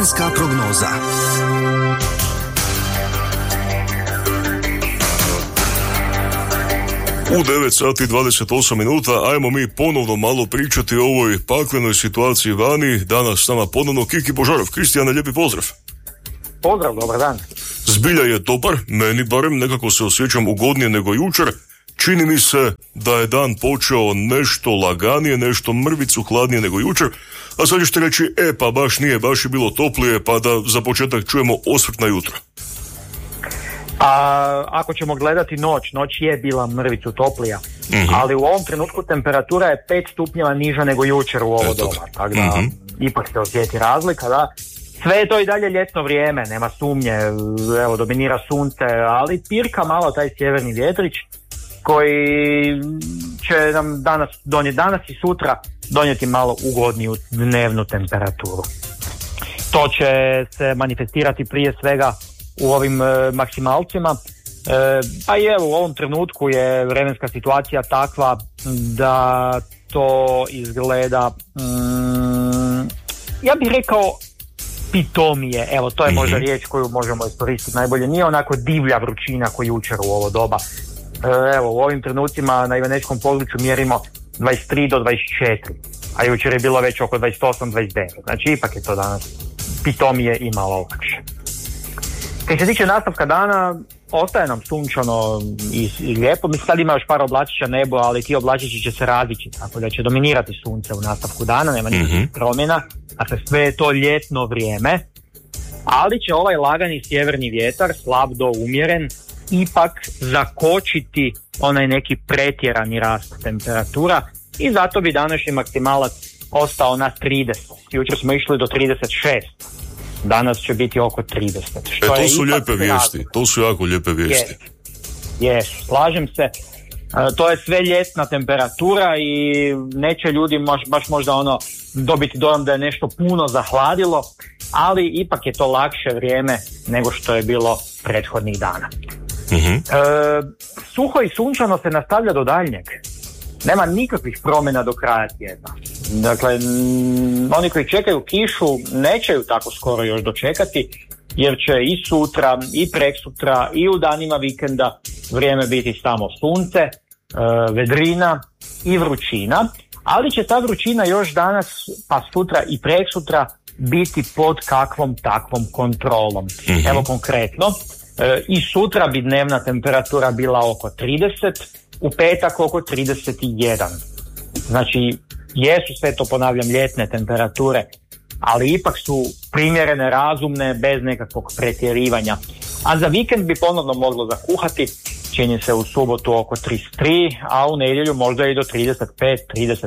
Vremenska prognoza. U 9 sati 28 minuta ajmo mi ponovno malo pričati o ovoj paklenoj situaciji vani. Danas s nama ponovno Kiki Požarov. Kristijane, lijepi pozdrav. Pozdrav, dobar dan. Zbilja je dobar, meni barem nekako se osjećam ugodnije nego jučer. Čini mi se da je dan počeo nešto laganije, nešto mrvicu hladnije nego jučer. A sad ćete reći, pa baš nije, baš je bilo toplije, pa da za početak čujemo osvrt na jutro. Ako ćemo gledati noć je bila mrvicu toplija, ali u ovom trenutku temperatura je 5 stupnjeva niža nego jučer u ovo doba, tako da ipak se osjeti razlika, da. Sve je to i dalje ljetno vrijeme, nema sumnje, evo, dominira sunce, ali pirka malo taj sjeverni vjetrić koji će nam danas i sutra donijeti malo ugodniju dnevnu temperaturu. To će se manifestirati prije svega u ovim maksimalcima, pa i evo u ovom trenutku je vremenska situacija takva da to izgleda, ja bih rekao pitomije, evo to je možda riječ koju možemo iskoristiti najbolje, nije onako divlja vrućina koji jučer u ovo doba. Evo u ovim trenucima na Ivanečkom području mjerimo 23 do 24, a jučer je bilo već oko 28-29, znači ipak je to danas pitomije i malo lakše. Kad se tiče nastavka dana, ostaje nam sunčano i lijepo. Mislim, sad ima još par oblačića nebo, ali ti oblačići će se razlići, tako da će dominirati sunce u nastavku dana, nema nikakvih promjena. Dakle, sve je to ljetno vrijeme, ali će ovaj lagani sjeverni vjetar, slab do umjeren, ipak zakočiti onaj neki pretjerani rast temperatura i zato bi današnji maksimalac ostao na 30. Jučer smo išli do 36. Danas će biti oko 30. To su lijepe vijesti, to su jako lijepe vijesti. Jesu, slažem se. To je sve ljetna temperatura i neće ljudi baš možda dobiti dojam da je nešto puno zahladilo, ali ipak je to lakše vrijeme nego što je bilo prethodnih dana. Suho i sunčano se nastavlja do daljnjeg. Nema nikakvih promjena do kraja tjedna. Dakle, oni koji čekaju kišu neće ju tako skoro još dočekati, jer će i sutra, i preksutra, i u danima vikenda vrijeme biti samo sunce, vedrina i vrućina, ali će ta vrućina još danas, pa sutra i preksutra biti pod kakvom takvom kontrolom. Evo konkretno, i sutra bi dnevna temperatura bila oko 30, u petak oko 31. Znači, jesu sve to, ponavljam, ljetne temperature, ali ipak su primjerene, razumne, bez nekakvog pretjerivanja. A za vikend bi ponovno moglo zakuhati, čini se u subotu oko 33, a u nedjelju možda i do 35, 36.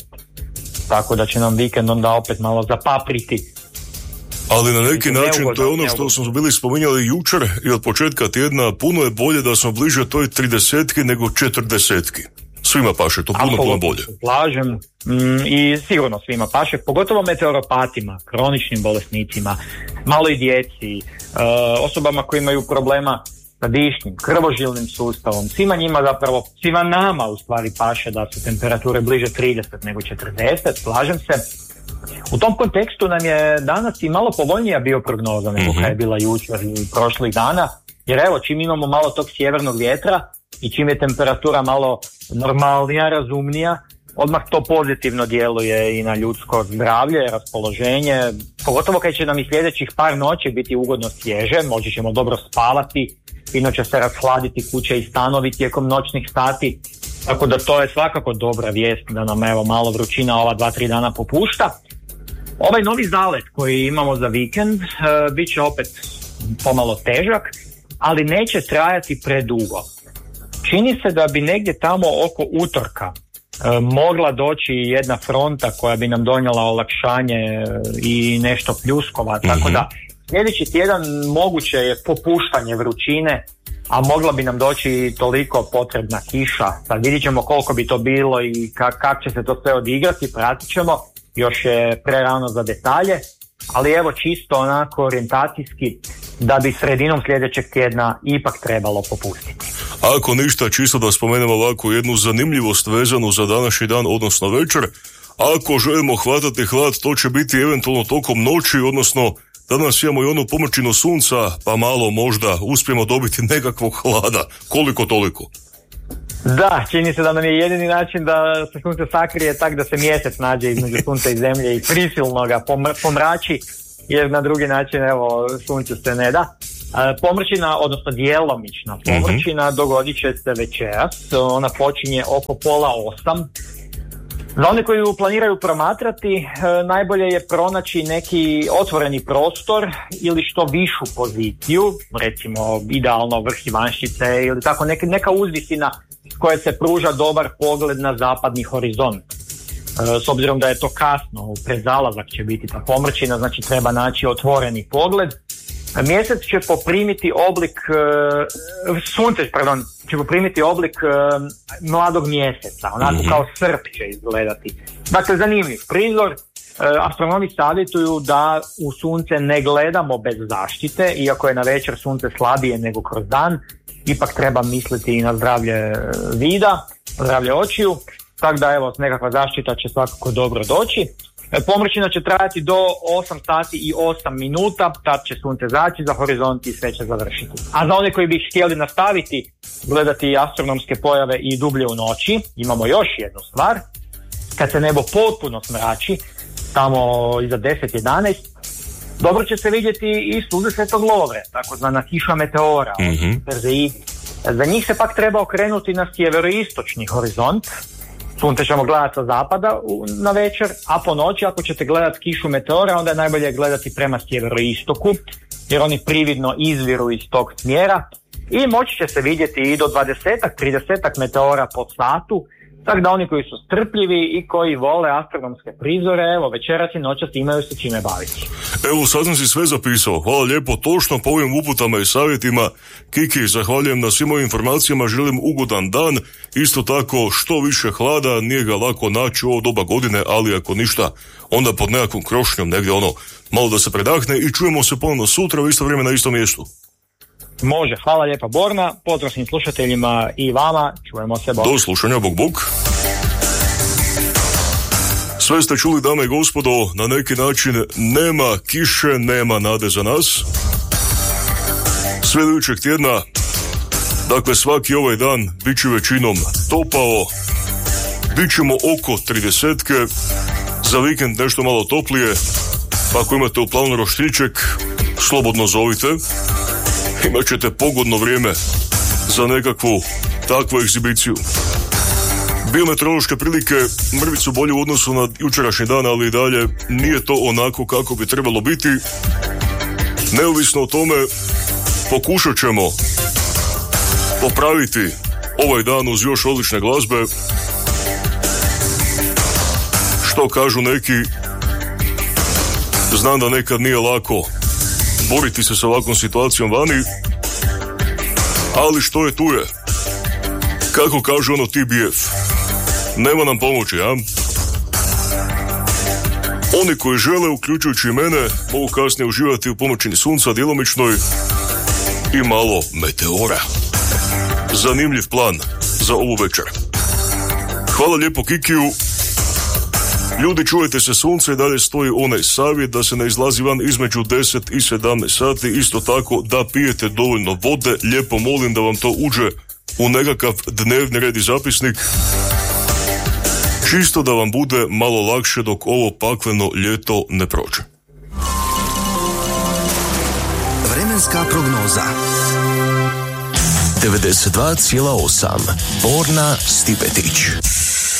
Tako da će nam vikend onda opet malo zapapriti. Ali na neki način to je ono što smo bili spominjali jučer i od početka tjedna, puno je bolje da smo bliže toj 30 nego 40. Svima paše, to puno bolje. Slažem, i sigurno svima paše, pogotovo meteoropatima, kroničnim bolesnicima, maloj djeci, osobama koji imaju problema sa dišnim, krvožilnim sustavom, svima nama u stvari paše da su temperature bliže 30 nego 40, slažem se. U tom kontekstu nam je danas i malo povoljnija bioprognoza nego kada je bila jučer i prošlih dana, jer evo, čim imamo malo tog sjevernog vjetra i čim je temperatura malo normalnija, razumnija, odmah to pozitivno djeluje i na ljudsko zdravlje, raspoloženje, pogotovo kad će nam i sljedećih par noći biti ugodno svježe, moći ćemo dobro spavati, fino će se rashladiti kuće i stanovi tijekom noćnih sati, tako da to je svakako dobra vijest da nam evo malo vrućina ova 2-3 dana popušta. Ovaj novi zalet koji imamo za vikend bit će opet pomalo težak, ali neće trajati predugo. Čini se da bi negdje tamo oko utorka mogla doći jedna fronta koja bi nam donijela olakšanje i nešto pljuskova, tako da sljedeći tjedan moguće je popuštanje vrućine, a mogla bi nam doći toliko potrebna kiša. Sad vidit ćemo koliko bi to bilo i kako će se to sve odigrati, pratit ćemo, još je prerano za detalje, ali evo čisto onako orijentacijski da bi sredinom sljedećeg tjedna ipak trebalo popustiti. Ako ništa, čisto da spomenemo ovako jednu zanimljivost vezanu za današnji dan, odnosno večer. Ako želimo hvatati hlad, to će biti eventualno tokom noći, odnosno danas imamo i onu pomrčinu sunca, pa malo možda uspijemo dobiti nekakvog hlada, koliko toliko. Da, čini se da nam je jedini način da se sunce sakrije tak da se mjesec nađe između sunca i zemlje i prisilno ga pomrači, jer na drugi način, evo, sunce se ne da. Pomrčina, odnosno djelomična pomrčina, dogodit će se večeras, ona počinje oko 7:30. Za one koji ju planiraju promatrati, najbolje je pronaći neki otvoreni prostor ili što višu poziciju, recimo idealno vrh Ivanščice ili tako neka uzvisina s koje se pruža dobar pogled na zapadni horizont. S obzirom da je to kasno, pred zalazak će biti ta pomrčina, znači treba naći otvoreni pogled. Mjesec će poprimiti oblik, sunce će poprimiti oblik mladog mjeseca, onako kao srp će izgledati. Dakle, zanimljiv prizor. Astronomi savjetuju da u sunce ne gledamo bez zaštite, iako je na večer sunce slabije nego kroz dan, ipak treba misliti i na zdravlje vida, zdravlje očiju, tako da evo, nekakva zaštita će svakako dobro doći. Pomrčina će trajati do 8:08, tad će sunce zaći za horizont i sve će završiti. A za one koji bi htjeli nastaviti gledati astronomske pojave i dublje u noći, imamo još jednu stvar. Kad se nebo potpuno smrači, tamo iza 10-11, dobro će se vidjeti i suze Svetog Lovre, takozvana kiša meteora, Perzeidi. Za njih se pak treba okrenuti na sjeveroistočni horizont. Sunce ćemo gledati sa zapada na večer, a po noći ako ćete gledati kišu meteora, onda je najbolje gledati prema sjeveroistoku, jer oni prividno izviru iz tog smjera i moći će se vidjeti i do 20-30 meteora po satu, tako da oni koji su strpljivi i koji vole astronomske prizore, evo, večeras i noćas imaju se čime baviti. Evo, sad sam si sve zapisao. Hvala lijepo, točno po ovim uputama i savjetima. Kiki, zahvaljujem na svim ovim informacijama, želim ugodan dan. Isto tako, što više hlada, nije ga lako naći u ovo doba godine, ali ako ništa, onda pod nekakvom krošnjom negdje malo da se predahne i čujemo se ponovno sutra u isto vrijeme na istom mjestu. Može, hvala lijepa Borna, pozdrav svim slušateljima i vama, čujemo se, bok. Do slušanja, bok. Sve ste čuli, dame i gospodo, na neki način nema kiše, nema nade za nas. Sve idućeg tjedna, dakle svaki ovaj dan, bit će većinom topao, bit ćemo oko 30-ke, za vikend nešto malo toplije, pa ako imate u planu roštiček, slobodno zovite. Imat ćete pogodno vrijeme za nekakvu takvu egzibiciju. Biometeorološke prilike mrvicu bolje u odnosu na jučerašnji dan, ali i dalje nije to onako kako bi trebalo biti. Neovisno o tome, pokušat ćemo popraviti ovaj dan uz još odlične glazbe. Što kažu neki, znam da nekad nije lako boriti se sa ovakvom situacijom vani, ali što je tu je. Kako kaže ono TBF, nema nam pomoći, a? Oni koji žele, uključujući i mene, mogu kasnije uživati u pomoćini sunca, djelomičnoj i malo meteora. Zanimljiv plan za ovu večer. Hvala lijepo Kikiju. Ljudi, čuvajte se, sunce i dalje stoji onaj savjet da se ne izlazi van između 10 i 17 sati. Isto tako da pijete dovoljno vode. Lijepo molim da vam to uđe u nekakav dnevni red i zapisnik. Čisto da vam bude malo lakše dok ovo pakleno ljeto ne prođe. Vremenska prognoza 92,8 Borna Stipetić.